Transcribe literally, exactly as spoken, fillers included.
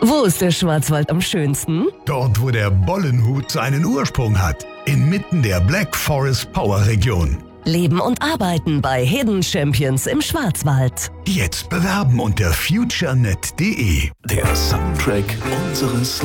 Wo ist der Schwarzwald am schönsten? Dort, wo der Bollenhut seinen Ursprung hat. Inmitten der Black Forest Power Region. Leben und arbeiten bei Hidden Champions im Schwarzwald. Jetzt bewerben unter futurenet punkt de. Der Soundtrack unseres